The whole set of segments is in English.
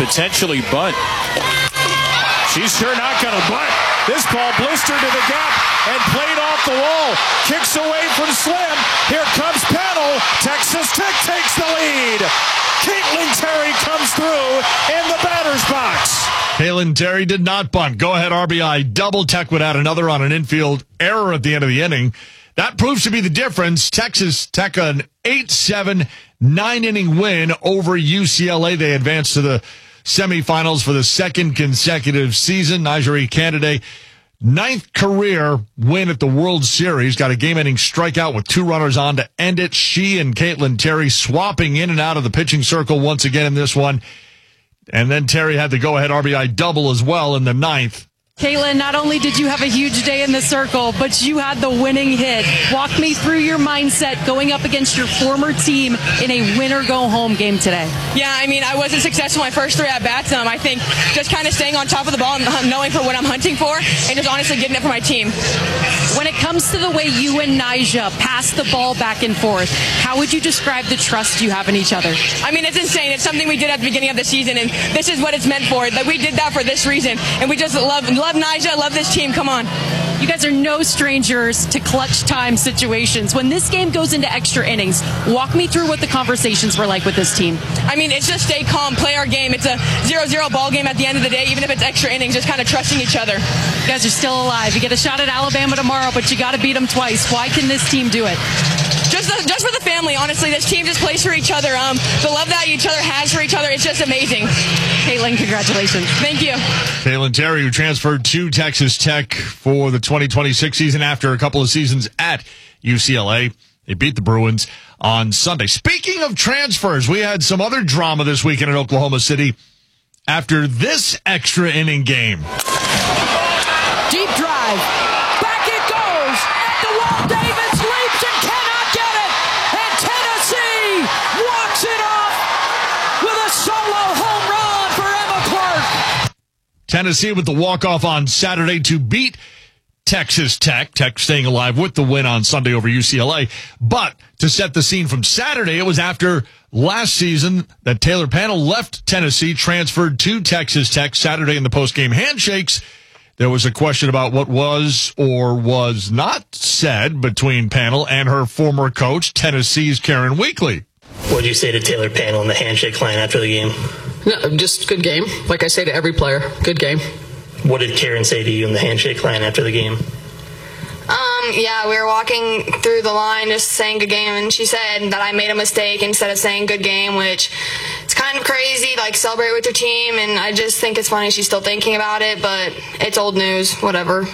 potentially bunt. She's sure not going to bunt. This ball blistered to the gap and played off the wall. Kicks away from Slim. Here comes Panel. Texas Tech takes the lead. Caitlin Terry comes through in the batter's box. Caitlin Terry did not bunt. Go-ahead RBI double. Tech would add another on an infield error at the end of the inning. That proves to be the difference. Texas Tech an 8-7, 9-inning win over UCLA. They advance to the semifinals for the second consecutive season. Najee Candidate, 9th career win at the World Series. Got a game-ending strikeout with 2 runners on to end it. She and Caitlin Terry swapping in and out of the pitching circle once again in this one. And then Terry had the go-ahead RBI double as well in the 9th. Caitlin, not only did you have a huge day in the circle, but you had the winning hit. Walk me through your mindset going up against your former team in a win-or-go-home game today. Yeah, I mean, I wasn't successful my first 3 at-bats. I think just kind of staying on top of the ball and knowing for what I'm hunting for and just honestly getting it for my team. When it comes to the way you and Nyjah pass the ball back and forth, how would you describe the trust you have in each other? I mean, it's insane. It's something we did at the beginning of the season, and this is what it's meant for. That we did that for this reason, and we just love Nyjah, love this team. Come on. You guys are no strangers to clutch time situations. When this game goes into extra innings, walk me through what the conversations were like with this team. I mean, it's just stay calm, play our game. It's a 0-0 ball game at the end of the day, even if it's extra innings, just kind of trusting each other. You guys are still alive. You get a shot at Alabama tomorrow, but you got to beat them twice. Why can this team do it? Just for the family, honestly. This team just plays for each other. The love that each other has for each other, it's just amazing. Caitlin, congratulations. Thank you. Caitlin Terry, who transferred to Texas Tech for the 2026 season after a couple of seasons at UCLA. They beat the Bruins on Sunday. Speaking of transfers, we had some other drama this weekend in Oklahoma City after this extra inning game. Deep drive. Back it goes. At the wall, Davis leaps and cannot get it. And Tennessee walks it off with a solo home run for Emma Clark. Tennessee with the walk-off on Saturday to beat Texas Tech. Tech staying alive with the win on Sunday over UCLA. But to set the scene from Saturday, it was after last season that Taylor Panel left Tennessee, transferred to Texas Tech. Saturday in the post-game handshakes, there was a question about what was or was not said between Panel and her former coach, Tennessee's Karen Weekly. What did you say to Taylor Panel in the handshake line after the game? No, just good game. Like I say to every player, good game. What did Karen say to you in the handshake line after the game? Yeah, we were walking through the line just saying good game, and she said that I made a mistake instead of saying good game, which it's kind of crazy, like celebrate with your team, and I just think it's funny she's still thinking about it, but it's old news, whatever.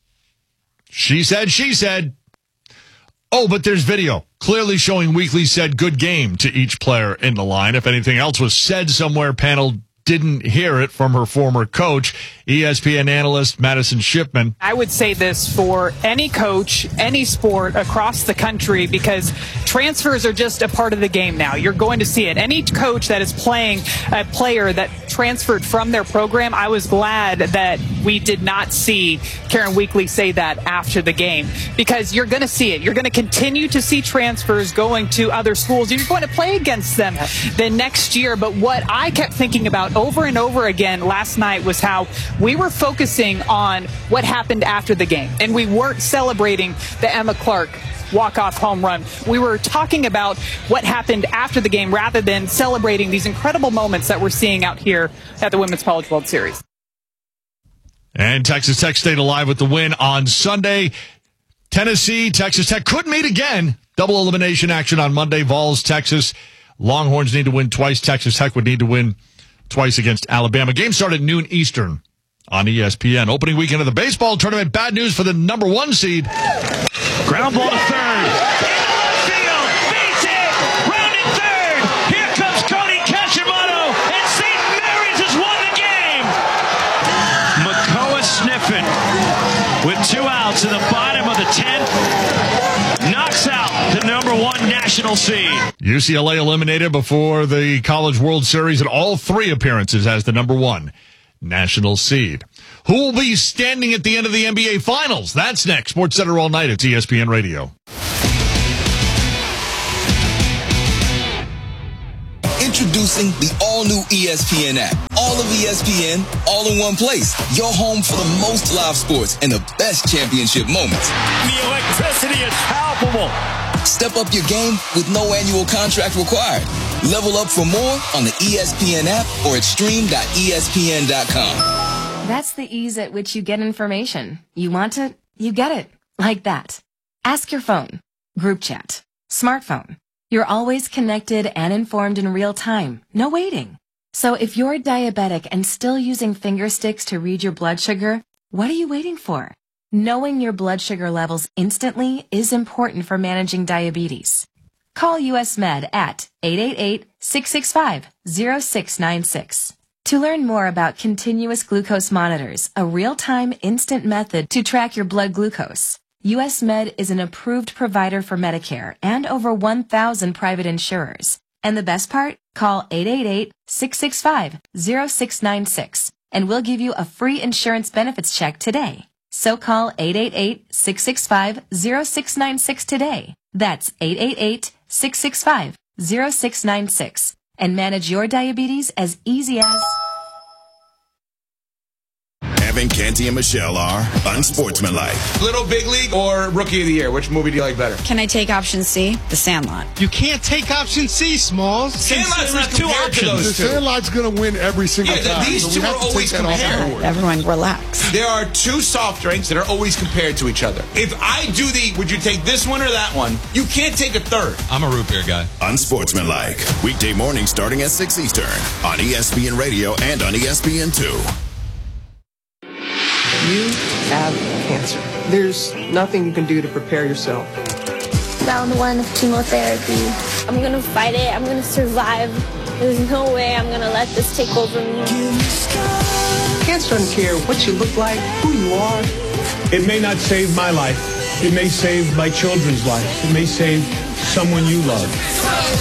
She said. Oh, but there's video clearly showing Weekly said good game to each player in the line. If anything else was said somewhere, Panel didn't hear it from her former coach, ESPN analyst Madison Shipman. I would say this for any coach, any sport across the country, because transfers are just a part of the game now. You're going to see it. Any coach that is playing a player that transferred from their program, I was glad that we did not see Karen Weekly say that after the game, because you're going to see it. You're going to continue to see transfers going to other schools. You're going to play against them the next year. But what I kept thinking about over and over again last night was how we were focusing on what happened after the game, and we weren't celebrating the Emma Clark walk-off home run. We were talking about what happened after the game rather than celebrating these incredible moments that we're seeing out here at the Women's College World Series. And Texas Tech stayed alive with the win on Sunday. Tennessee, Texas Tech could meet again. Double elimination action on Monday. Vols, Texas. Longhorns need to win twice. Texas Tech would need to win twice against Alabama. Game started at noon Eastern on ESPN. Opening weekend of the baseball tournament. Bad news for the number 1 seed. Ground ball to third. Into left field. Beats it. Rounding third. Here comes Cody Cashimoto. And St. Mary's has won the game. Makoa Sniffen with 2 outs in the bottom of the 10th. Knocks out the number 1 national seed. UCLA eliminated before the College World Series in all 3 appearances as the number 1 national seed. Who will be standing at the end of the NBA Finals? That's next. Sports Center all night. It's ESPN Radio. Introducing the all-new ESPN app. All of ESPN, all in one place. Your home for the most live sports and the best championship moments. The electricity is palpable. Step up your game with no annual contract required. Level up for more on the ESPN app or at stream.espn.com. That's the ease at which you get information. You want it, you get it. Like that. Ask your phone. Group chat. Smartphone. You're always connected and informed in real time. No waiting. So if you're diabetic and still using finger sticks to read your blood sugar, what are you waiting for? Knowing your blood sugar levels instantly is important for managing diabetes. Call US Med at 888-665-0696. To learn more about continuous glucose monitors, a real-time instant method to track your blood glucose, US Med is an approved provider for Medicare and over 1,000 private insurers. And the best part? Call 888-665-0696 and we'll give you a free insurance benefits check today. So call 888-665-0696 today. That's 888-665-0696 and manage your diabetes as easy as... Evan, Canty, and Michelle are unsportsmanlike. Little Big League or Rookie of the Year? Which movie do you like better? Can I take option C? The Sandlot. You can't take option C, Smalls. Sandlot's not two options. The Sandlot's going to win every single time. These two are always compared. Everyone relax. There are two soft drinks that are always compared to each other. If I do would you take this one or that one? You can't take a third. I'm a root beer guy. Unsportsmanlike. Weekday mornings starting at 6 Eastern on ESPN Radio and on ESPN2. You have cancer. There's nothing you can do to prepare yourself. Round 1 of chemotherapy. I'm going to fight it. I'm going to survive. There's no way I'm going to let this take over me. Cancer doesn't care what you look like, who you are. It may not save my life. It may save my children's lives. It may save someone you love.